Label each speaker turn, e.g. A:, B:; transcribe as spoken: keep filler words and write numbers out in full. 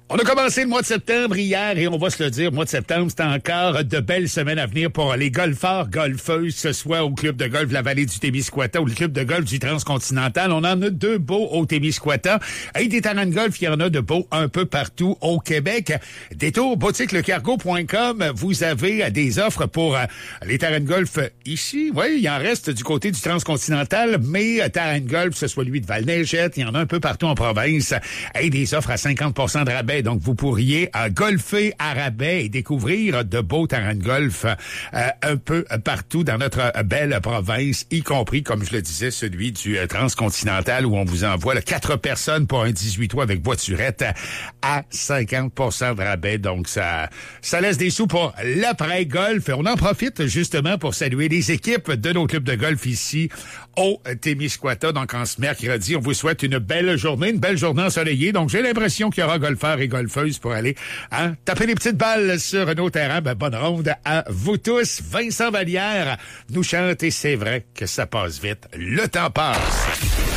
A: On a commencé le mois de septembre hier et on va se le dire, le mois de septembre, c'est encore de belles semaines à venir pour les golfeurs, golfeuses, que ce soit au club de golf la Vallée du Témiscouata ou le club de golf du Transcontinental. On en a deux beaux au Témiscouata. Et des terrains de golf, il y en a de beaux un peu partout au Québec. Détour boutique le cargo point com, vous avez des offres pour les terrains de golf ici. Oui, il en reste du côté du Transcontinental, mais terrain de golf, que ce soit lui de Val-Neigette, il y en a un peu partout en province. Et des offres à cinquante pour cent de rabais. Donc, vous pourriez euh, golfer à rabais et découvrir de beaux terrains de golf euh, un peu partout dans notre euh, belle province, y compris, comme je le disais, celui du euh, Transcontinental où on vous envoie là, quatre personnes pour un dix-huit toits avec voiturette à cinquante pour cent de rabais. Donc, ça ça laisse des sous pour l'après-golf. On en profite justement pour saluer les équipes de nos clubs de golf ici au Témiscouata. Donc, en ce mercredi, on vous souhaite une belle journée, une belle journée ensoleillée. Donc, j'ai l'impression qu'il y aura golfeurs et golfeuses pour aller hein, taper les petites balles sur nos terrains. Ben, bonne ronde à vous tous. Vincent Vallière nous chante et c'est vrai que ça passe vite. Le temps passe.